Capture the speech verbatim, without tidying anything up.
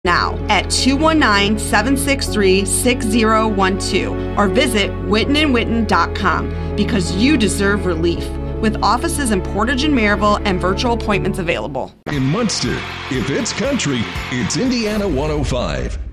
now at two one nine, seven six three, six zero one two or visit witten and witten dot com because you deserve relief. With offices in Portage and Maryville and virtual appointments available. In Munster, if it's country, it's Indiana one oh five.